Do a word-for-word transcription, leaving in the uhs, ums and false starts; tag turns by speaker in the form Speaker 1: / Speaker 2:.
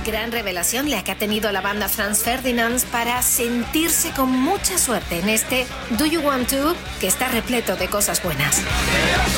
Speaker 1: Gran revelación la que ha tenido la banda Franz Ferdinand para sentirse con mucha suerte en este Do You Want To, que está repleto de cosas buenas.